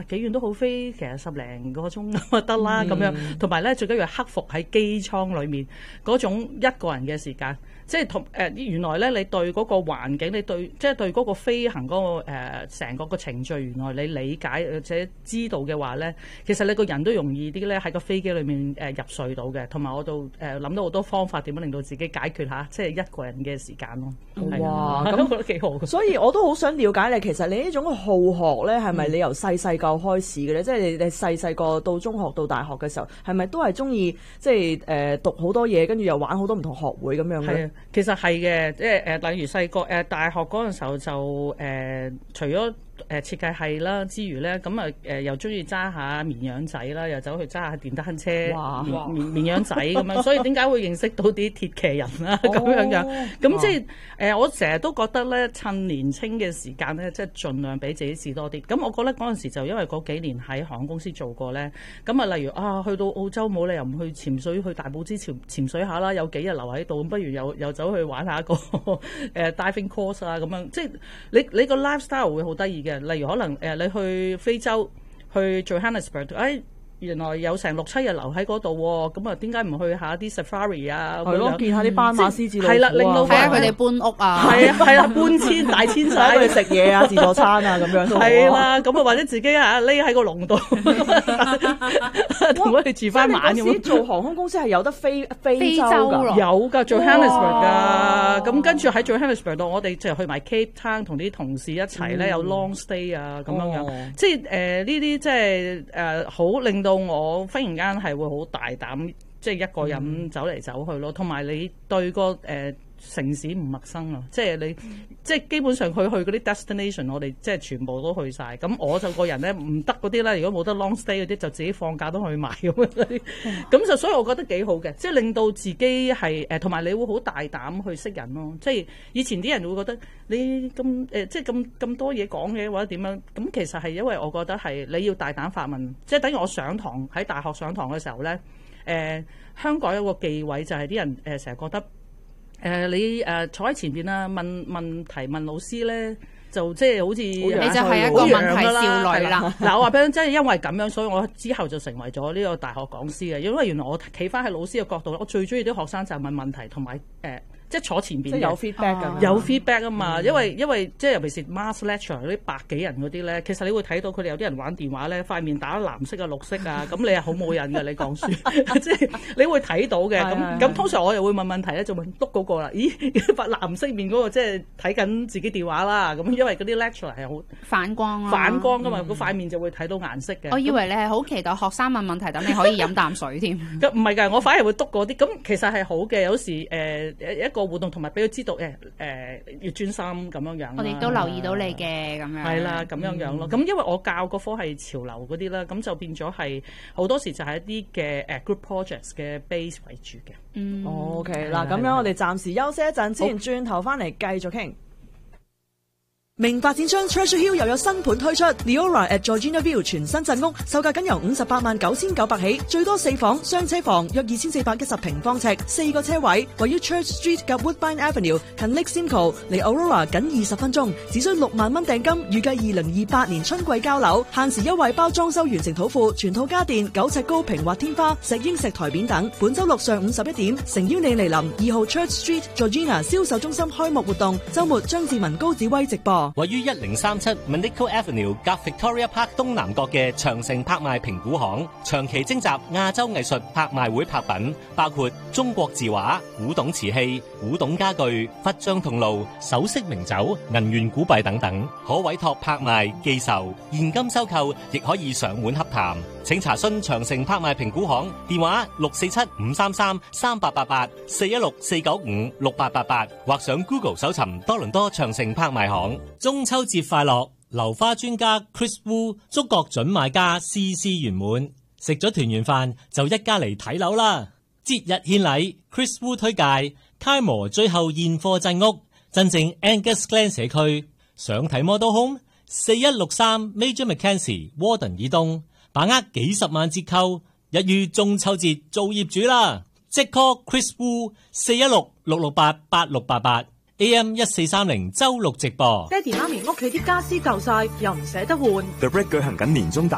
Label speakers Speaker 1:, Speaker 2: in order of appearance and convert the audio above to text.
Speaker 1: 幾遠都好飛，其實10零個鐘咁就得啦咁樣。同埋咧，最緊要係克服喺機艙裏面嗰種一個人嘅時間。即係同原來咧，你對嗰個環境，你對即係對嗰個飛行嗰個成個程序，原來你理解或者知道嘅話咧，其實你個人都容易啲咧喺個飛機裏面入睡到嘅。同埋我都諗到好多方法點樣令到自己解決下即係一個人嘅時間咯。
Speaker 2: 哇，
Speaker 1: 咁覺得幾好。
Speaker 2: 所以我都好想了解你，其實你呢種好學咧，係咪你由細個開始嘅咧？即係你細個到中學到大學嘅時候，係咪都係中意即係讀好多嘢，跟住又玩好多唔同學會咁樣咧？
Speaker 1: 其實係嘅，即係例如細個大學嗰陣時候就除咗設計系啦之餘咧，咁又中意揸下綿羊仔啦，又走去揸下電單車，綿羊仔咁樣，所以點解會認識到啲鐵騎人啦咁樣？咁即係我成日都覺得咧，趁年青嘅時間咧，即係盡量俾自己試多啲。咁我覺得嗰陣時就因為嗰幾年喺航空公司做過咧，咁例如去到澳洲冇理由唔去潛水，去大堡礁潛水下啦，有幾日留喺度，咁不如又走去玩下一個diving course 啊咁樣，即係你個 lifestyle 會好得意嘅。例如可能你去非洲去做 Johannesburg， 原來有成6-7日留喺嗰度喎，咁點解唔去下啲 safari 啊？
Speaker 2: 係咯，見下啲斑馬、獅子、老虎啊，
Speaker 1: 係啦，令到
Speaker 3: 睇下佢哋搬屋啊，
Speaker 1: 係啦，搬遷大遷徙
Speaker 2: 去食嘢啊，自助餐啊咁樣都
Speaker 1: 係啦，咁或者自己匿喺個籠度，同佢哋住翻晚咁。
Speaker 2: 嗰時做航空公司係有得飛洲㗎，
Speaker 1: 有㗎，做 Johannesburg 㗎。咁跟住喺做 Johannesburg 度，我哋就去埋 Cape Town 同啲同事一齊咧，有 long stay 啊咁樣。即係呢啲即係好令到我忽然間係會好大膽，即係一個人走嚟走去咯。同埋你對個城市唔陌生啊，即係你即係基本上去嗰啲 destination，我哋即係全部都去晒。咁我就個人咧唔得嗰啲啦，如果冇得 long stay 嗰啲，就自己放假都去埋咁樣。咁就所以我覺得幾好嘅，即係令到自己係同埋你會好大膽去識人咯。即係以前啲人會覺得你咁即係咁多嘢講嘅或者點樣，咁其實係因為我覺得係你要大膽發問，即係等於我上堂喺大學上堂嘅時候咧，香港有個忌諱就係啲人成日覺得。你坐喺前邊啦，問題問老師咧，就即係好似你
Speaker 3: 就係一個問題少女啦。
Speaker 1: 嗱，我話俾你真係因為咁樣，所以我之後就成為咗呢個大學講師嘅。因為原來我企翻喺老師嘅角度，我最中意啲學生就係問問題同埋即係坐前邊
Speaker 2: 即係有 feedback 㗎，
Speaker 1: 有 feedback 啊嘛。因為即係尤其是 mass lecture 嗰啲百幾人嗰啲咧，其實你會睇到佢哋有啲人玩電話咧，塊面打藍色啊、綠色啊，咁你係好冇癮㗎。你講書即係你會睇到嘅。咁通常我又會問問題咧，就問篤嗰個啦。咦，藍色面嗰個即係睇緊自己電話啦。咁因為嗰啲 lecture 係好
Speaker 3: 反光
Speaker 1: 㗎嘛，個塊面就會睇到顏色嘅。
Speaker 3: 我以為你係好期待學生問問題，等你可以飲啖水添。
Speaker 1: 唔係㗎，我反而會篤嗰啲。咁其實係好嘅，有時一個活動同埋俾佢知道要專心咁樣樣。
Speaker 3: 我哋都留意到你嘅咁樣。
Speaker 1: 係啦，咁樣樣咯。咁因為我教嗰科係潮流嗰啲啦，咁就變咗係好多時就係一啲嘅group projects 嘅 base 為主嘅。
Speaker 2: OK 嗱，咁樣我哋暫時休息一陣先，轉頭翻嚟繼續傾。明發展商 Treasure Hill 又有新盤推出 ，Leora at Georgina View 全新鎮屋，售價僅由589900起，最多4房雙車房，約2410平方尺，4個車位，位於 Church Street 及 Woodbine Avenue， 近 Lake Simcoe， 離 Aurora 僅20分鐘，只需6萬蚊訂金，預計2028年春季交樓，限時優惠包裝修完成土庫，全套家電，9尺高平滑天花，石英石台面等。本周六上午11點，誠邀你嚟臨2號 Church Street Georgina 銷售中心開幕活動，周末張志文高志威直播。
Speaker 4: 位於1037 Manico Avenue 夾 Victoria Park 東南角嘅長城拍賣評估行，長期徵集亞洲藝術拍賣會拍品，包括中國字畫、古董瓷器、古董家具、忽章銅爐、首飾名酒、銀元古幣等等，可委託拍賣、寄售、現金收購，亦可以上門洽談。請查詢長城拍賣評估行電話647-533-3888 416-495-6888，或上 Google 搜尋多倫多長城拍賣行。中秋節快樂！流花專家 Chris Wu 祝各準買家事事圓滿，食咗團圓飯就一家嚟睇樓啦！節日獻禮 ，Chris Wu 推介楷模最後現貨鎮屋，真正 Angus Glen 社區。想睇 Model Home 4163 Major Mackenzie Warden 以東，把握幾十萬折扣，一於中秋節做業主啦！即 call Chris Wu 416-668-8688 AM 1430周六直播。
Speaker 2: 爹哋媽咪屋企啲家私舊晒，又唔捨得換。
Speaker 5: The Brick 舉行緊年終大